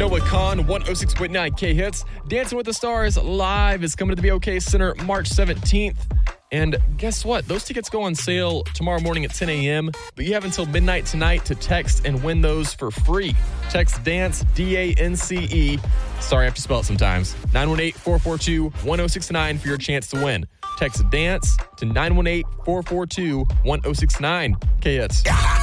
Noah Kahan, 106.9 K-Hits. Dancing with the Stars live is coming to the BOK Center March 17th. And guess what? Those tickets go on sale tomorrow morning at 10 a.m., but you have until midnight tonight to text and win those for free. Text DANCE, D-A-N-C-E. Sorry, I have to spell it sometimes. 918-442-1069 for your chance to win. Text DANCE to 918-442-1069. K-Hits.